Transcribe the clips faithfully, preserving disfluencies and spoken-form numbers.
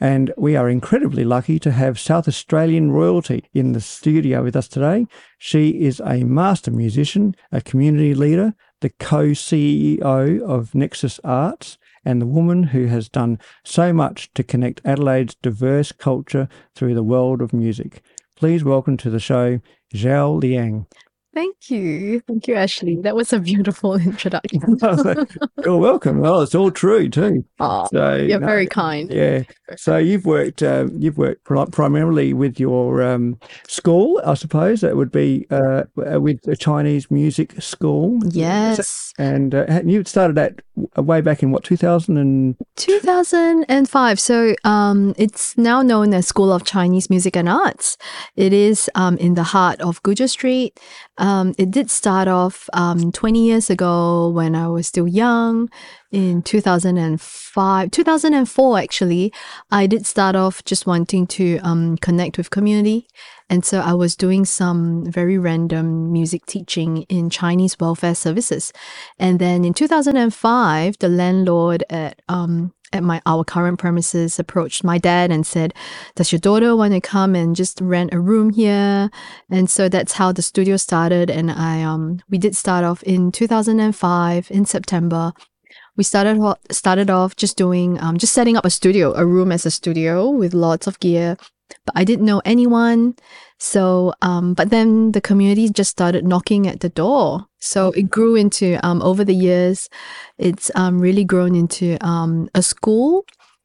And we are incredibly lucky to have South Australian royalty in the studio with us today. She is a master musician, a community leader, the co-C E O of Nexus Arts, and the woman who has done so much to connect Adelaide's diverse culture through the world of music. Please welcome to the show, Xiao Liang. Thank you. Thank you, Ashley. That was a beautiful introduction. You're welcome. Well, it's all true too. Oh, so, you're no, very kind. Yeah. So you've worked uh, you've worked pri- primarily with your um, school, I suppose. That would be uh, with a Chinese music school. Yes. And uh, you started that way back in what, two thousand and two thousand five. So um, it's now known as School of Chinese Music and Arts. It is um, in the heart of Guja Street. Um, it did start off um, twenty years ago when I was still young. In two thousand five, two thousand four actually, I did start off just wanting to um, connect with community. And so I was doing some very random music teaching in Chinese welfare services. And then in two thousand five, the landlord at um, at my our current premises approached my dad and said, does your daughter want to come and just rent a room here? And so that's how the studio started. And I um we did start off in two thousand five in September. We started started off just doing um just setting up a studio, a room as a studio with lots of gear. But I didn't know anyone. So, um, but then the community just started knocking at the door. So it grew into, um, over the years, it's um, really grown into um, a school,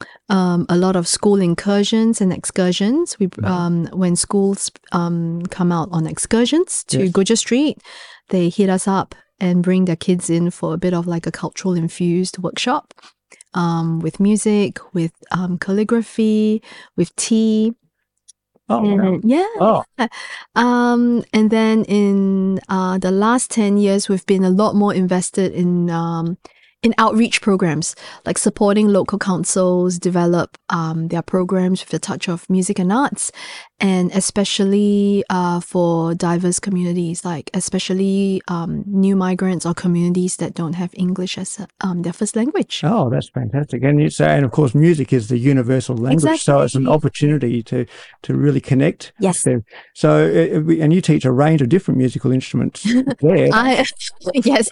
um, a lot of school incursions and excursions. We, um, when schools um, come out on excursions to yes. Guja Street, they hit us up and bring their kids in for a bit of like a cultural infused workshop um, with music, with um, calligraphy, with tea. Oh, and, yeah. Oh. Um, and then in uh, the last ten years, we've been a lot more invested in um, in outreach programs, like supporting local councils develop um, their programs with a touch of music and arts, and especially uh, for diverse communities, like especially um, new migrants or communities that don't have English as a, um, their first language. Oh, that's fantastic. And you say, and of course, music is the universal language, exactly. So it's an opportunity to to really connect. Yes. There. So, uh, and you teach a range of different musical instruments there. I, yes.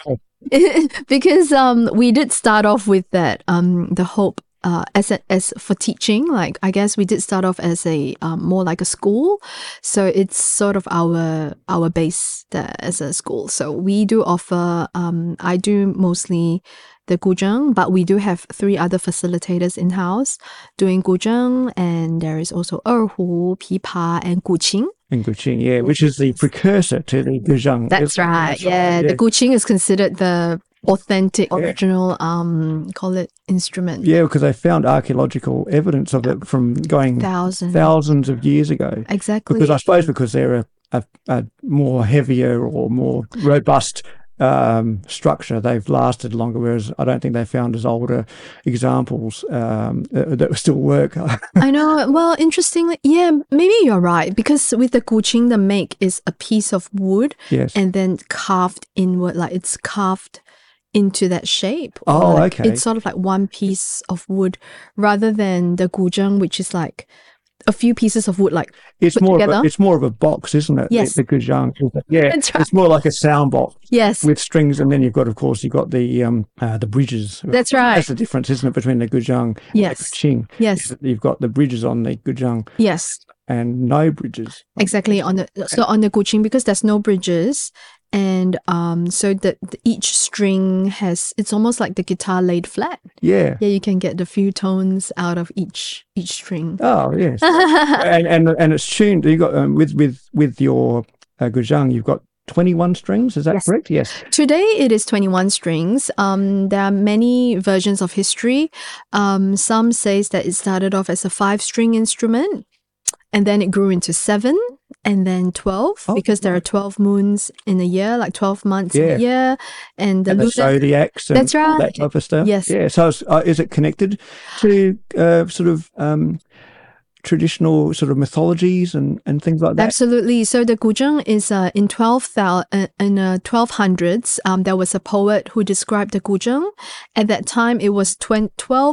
Because um, we did start off with that, um, the hope uh, as a, as for teaching. Like I guess we did start off as a um, more like a school, so it's sort of our our base there as a school. So we do offer. Um, I do mostly the guzheng, but we do have three other facilitators in house doing guzheng, and there is also erhu, pipa, and guqing. And guqing, yeah, which is the precursor to the guzheng. That's right. That's yeah. right. yeah, the guqing is considered the authentic, yeah. original, um, call it instrument. Yeah, because they found archaeological evidence of it from going thousands, thousands of years ago. Exactly. Because I suppose because they're a, a, a more heavier or more robust um, structure, they've lasted longer, whereas I don't think they found as older examples um, that still work. I know. Well, interestingly, yeah, maybe you're right, because with the guqing, the make is a piece of wood yes. and then carved inward, like it's carved into that shape. Oh, like okay. It's sort of like one piece of wood rather than the guzheng, which is like a few pieces of wood, like it's put more together. Of a, it's more of a box, isn't it? Yes, the, the guzheng. Yeah, That's right. It's more like a sound box. Yes, with strings, and then you've got, of course, you've got the um uh, the bridges. That's right. That's the difference, isn't it, between the guzheng yes. and the guqing? Yes, you've got the bridges on the guzheng. Yes, and no bridges. Exactly on the so on the guqing, because there's no bridges. And um, so that each string has, it's almost like the guitar laid flat. Yeah. Yeah, you can get the few tones out of each each string. Oh, yes. and, and and it's tuned, you got um, with, with, with your uh, guzheng, you've got twenty-one strings, is that yes. correct? Yes. Today it is twenty-one strings. Um, there are many versions of history. Um, some says that it started off as a five-string instrument, and then it grew into seven, and then twelve, oh, because there are twelve moons in a year, like twelve months yeah. in a year. And the, and the zodiacs and that's right. all that type of stuff. Yes. Yeah. So it's, uh, is it connected to uh, sort of um, traditional sort of mythologies and, and things like that? Absolutely. So the guzheng is uh, in twelve uh, in uh, twelve hundreds. Um, there was a poet who described the guzheng. At that time, it was twelve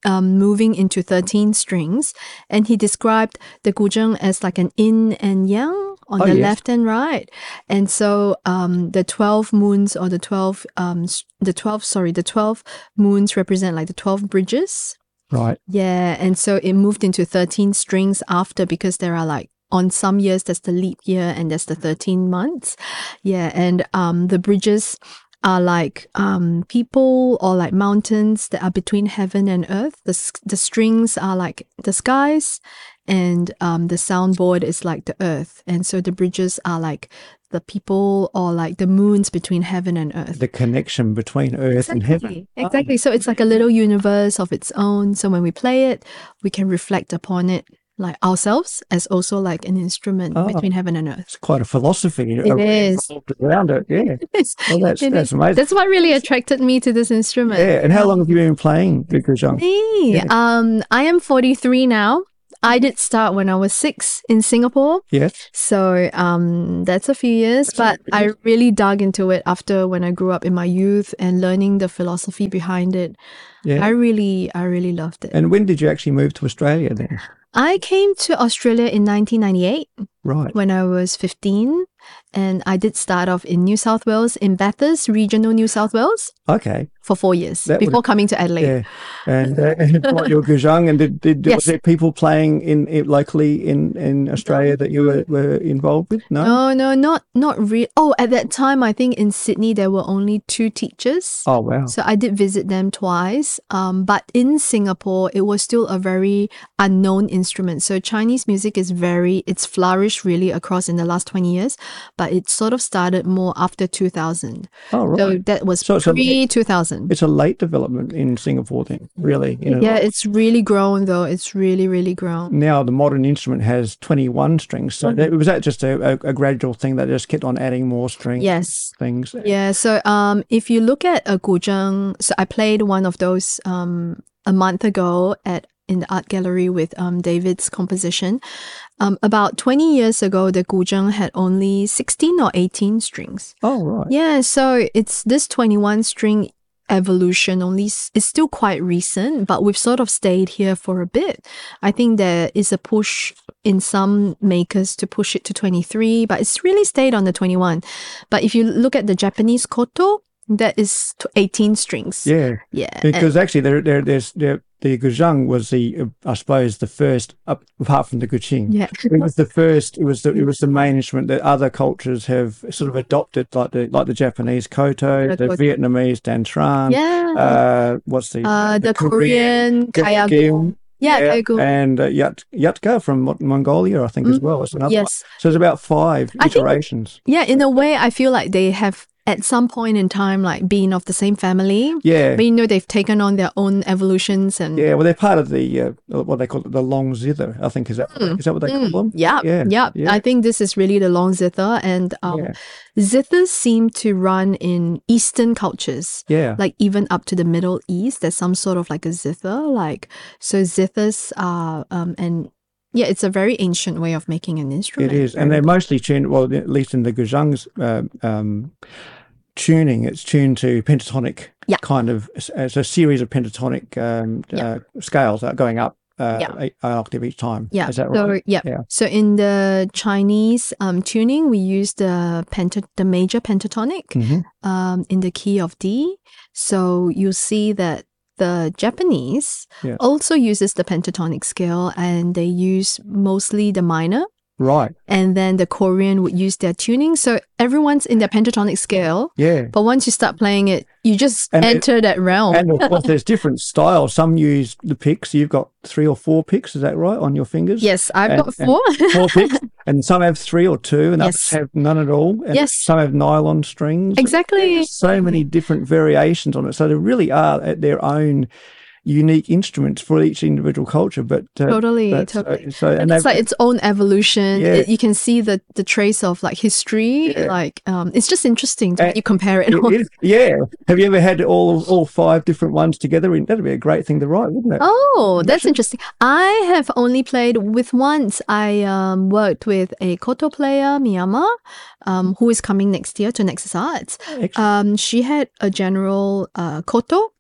um, moving into thirteen strings. And he described the guzheng as like an yin and yang on Oh, the yes. left and right. And so um, the twelve moons or the twelve, um, s- the twelve, sorry, the twelve moons represent like the twelve bridges. Right. Yeah, and so it moved into thirteen strings after because there are like on some years there's the leap year and there's the thirteen months. Yeah, and um the bridges are like um people or like mountains that are between heaven and earth. The s- the strings are like the skies and um the soundboard is like the earth. And so the bridges are like the people or like the moons between heaven and earth. The connection between earth and heaven. Exactly. Exactly. So it's like a little universe of its own. So when we play it, we can reflect upon it like ourselves as also like an instrument Oh. between heaven and earth. It's quite a philosophy It is. involved around it. Yeah. It's, Well, that's, it that's is. amazing. That's what really attracted me to this instrument. Yeah. And how long have you been playing the guzheng? Me, Yeah. um, I am forty-three now. I did start when I was six in Singapore. Yes. So um, that's a few years, but I really dug into it after when I grew up in my youth and learning the philosophy behind it. Yeah. I really, I really loved it. And when did you actually move to Australia then? I came to Australia in nineteen ninety-eight Right. when I was fifteen, and I did start off in New South Wales, in Bathurst, regional New South Wales, Okay. for four years That before would- coming to Adelaide. Yeah. And, uh, and what your guzheng, and did, did, Yes. was there people playing in, in locally in, in Australia that you were, were involved with? No. No, no, not not really. Oh, at that time, I think in Sydney there were only two teachers. Oh, wow. So I did visit them twice. Um, but in Singapore, it was still a very unknown instrument. So Chinese music is very, it's flourished really across in the last twenty years, but it sort of started more after two thousand. Oh, right. So that was So it's a- pre two thousand. It's a late development in Singapore then, really. You know, Yeah, it's really grown though. It's really, really grown. now the modern instrument has twenty-one strings. So that, was that just a, a, a gradual thing that just kept on adding more strings? Yes. Things. Yeah, so um, if you look at a guzheng, so I played one of those um, a month ago at in the art gallery with um, David's composition. Um, about twenty years ago, the guzheng had only sixteen or eighteen strings. Oh, right. Yeah, so it's this twenty-one string evolution only s- is still quite recent, but we've sort of stayed here for a bit. I think there is a push in some makers to push it to twenty-three, but it's really stayed on the twenty-one. But if you look at the Japanese koto, that is to eighteen strings. Yeah. Yeah. and- Because actually, there, there, there's there, the guzheng was the, uh, I suppose, the first, up, apart from the guqing. yeah. It was the first. It was the it was the main instrument that other cultures have sort of adopted, like the like the Japanese koto, The the koto. Vietnamese dantrang. Yeah. Uh, what's the Uh, the Korean Korean kayagung. Yeah, yeah, kayagung. and uh, Yat, Yatka from Mo- Mongolia, I think, as well. It's another one. Yes. So there's about five I think- iterations. Yeah, in a way, I feel like they have at some point in time like been of the same family. Yeah. But you know, they've taken on their own evolutions and Yeah, well, they're part of the uh, what they call it, the long zither. I think is that is that what they call them? Yeah, Yeah, yeah, yeah. I think this is really the long zither, and um, Yeah. zithers seem to run in Eastern cultures, Yeah, like even up to the Middle East. There's some sort of like a zither, like so zithers are, um, and yeah, it's a very ancient way of making an it instrument. is, and they're mostly tuned. Well, at least in the guzheng's uh, um, tuning, it's tuned to pentatonic Yeah. kind of. It's a series of pentatonic um, Yeah. uh, scales that are going up uh, Yeah. a- an octave each time. Yeah. Is that So right? yeah. Yeah. So in the Chinese um, tuning, we use the penta, the major pentatonic Mhm. um, in the key of D. So you see that the Japanese Yeah. also uses the pentatonic scale, and they use mostly the minor. Right. And then the Korean would use their tuning. So everyone's in their pentatonic scale. Yeah. But once you start playing it, you just And it- enter that realm. And of course, there's different styles. Some use the picks. You've got three or four picks. Is that right on your fingers? Yes, I've And- got four. and four picks, and some have three or two, and others Yes. have none at all. And Yes. some have nylon strings. Exactly. There's so many different variations on it. So they really are at their own unique instruments for each individual culture. But uh, Totally, that's- totally. uh, so And and it's they've- like its own evolution. Yeah. It- you can see the the trace of like history. Yeah. Like um, it's just interesting to And you compare it. it is- yeah. Have you ever had all all five different ones together? In, that'd be a great thing to write, wouldn't it? Oh, that's interesting. I have only played with once. I um, worked with a koto player, Miyama, um, who is coming next year to Nexus Arts. Excellent. Um, she had a general uh, koto,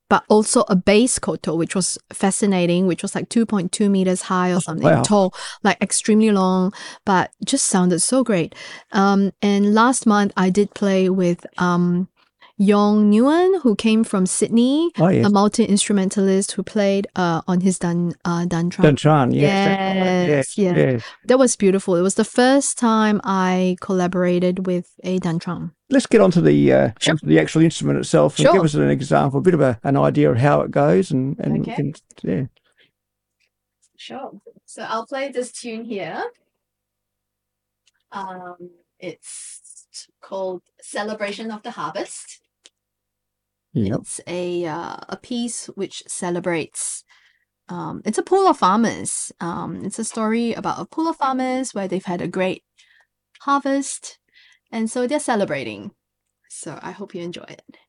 but also a bass koto, which was fascinating, which was like two point two meters high or something, wow. tall, like extremely long, but just sounded so great. Um, and last month I did play with um, Yong Nguyen, who came from Sydney, Oh, yes. a multi-instrumentalist who played uh, on his Dan uh, Dantran. Dantran, yes. that's right. Yes, Yes, yeah. yes. That was beautiful. It was the first time I collaborated with a Dantran. Let's get on to the uh, Sure. onto the actual instrument itself and Sure. give us an example, a bit of a, an idea of how it goes, and and we Okay. can, yeah. Sure. So I'll play this tune here. Um, it's called Celebration of the Harvest. Yep. It's a uh, a piece which celebrates. Um, it's a pool of farmers. Um, it's a story about a pool of farmers where they've had a great harvest, and so they're celebrating. So I hope you enjoy it.